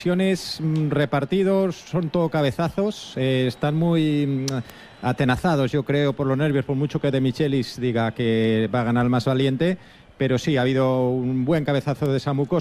repartidos, son todo cabezazos, están muy atenazados, yo creo, por los nervios, por mucho que De Michelis diga que va a ganar el más valiente, pero sí, ha habido un buen cabezazo de Samu Costa.